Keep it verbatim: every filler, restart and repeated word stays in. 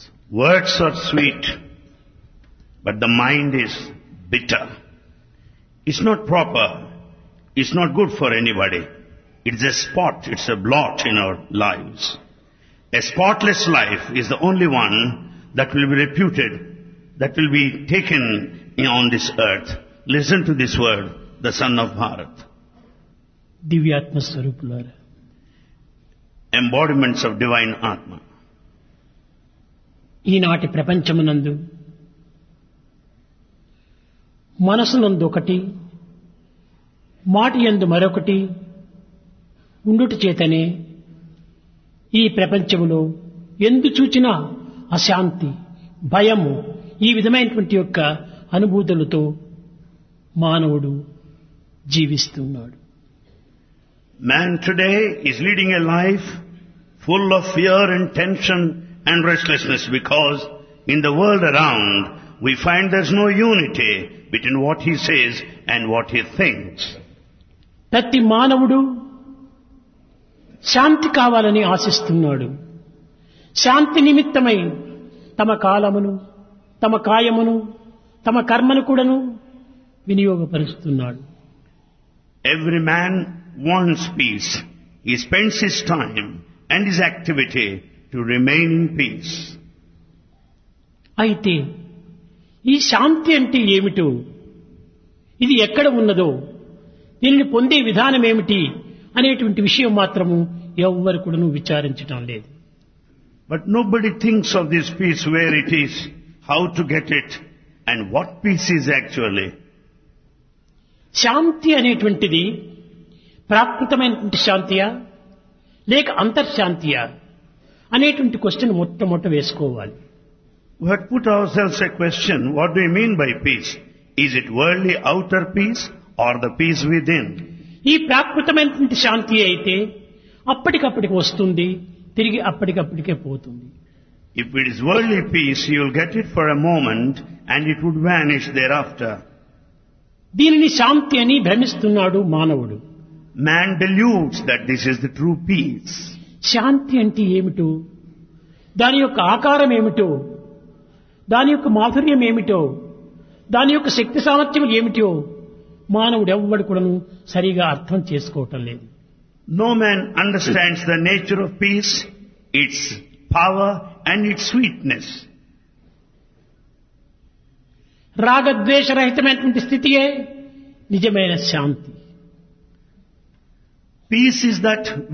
Words are sweet, but the mind is bitter. It's not proper. It's not good for anybody. It's a spot, it's a blot in our lives. A spotless life is the only one that will be reputed, that will be taken on this earth. Listen to this word, the son of Bharat. దివ్యాత్మ స్వరూపులారా, Embodiments of divine Atma. ఈనాటి ప్రపంచమునందు మనసునందు ఒకటి, మాటి యందు మరొకటి ఉండుట చేతనే ఈ ప్రపంచములో ఎందు చూచినా అశాంతి, భయము, ఈ విధమైనటువంటి యొక్క అనుభూతులతో మానవుడు జీవిస్తున్నాడు. Man today is leading a life full of fear and tension and restlessness because in the world around we find there's no unity between what he says and what he thinks. ప్రతి మానవుడు శాంతి కావాలని ఆశిస్తున్నాడు. శాంతి నిమిత్తమై తమ కాలమును, తమ కాయమును, తమ కర్మను కూడాను వినియోగపరుస్తున్నాడు. Every man wants peace. He spends his time and his activity to remain in peace. అయితే ఈ శాంతి అంటే ఏమిటో, ఇది ఎక్కడ ఉన్నదో, దీనిని పొందే విధానం ఏమిటి అనేటువంటి విషయం మాత్రము ఎవ్వరు కూడాను విచారించడం లేదు. But nobody thinks of this peace, where it is, how to get it, and what peace is actually. శాంతి అనేటువంటిది ప్రాకృతమైనటువంటి శాంతియా లేక అంతర్శాంతియా అనేటువంటి క్వశ్చన్ మొట్టమొదట వేసుకోవాలి. We have put ourselves a question, what do we mean by peace? Is it worldly outer peace or the peace within? ఈ ప్రాకృతమైనటువంటి శాంతి అయితే అప్పటికప్పటికి వస్తుంది, తిరిగి అప్పటికప్పటికే పోతుంది. If it is worldly peace, you will get it for a moment and it would vanish thereafter. దీనిని శాంతి అని భ్రమిస్తున్నాడు మానవుడు. Man deludes that this is the true peace. శాంతి అంటే ఏమిటో, దాని యొక్క ఆకారం ఏమిటో, దాని యొక్క మాధుర్యం ఏమిటో, దాని యొక్క శక్తి సామర్థ్యం ఏమిటో మానవుడు ఎవ్వడు కూడాను సరిగా అర్థం చేసుకోవటం లేదు. No man understands the nature of peace, its power and its sweetness. రాగద్వేషరహితమైనటువంటి స్థితియే నిజమైన శాంతి. Peace is that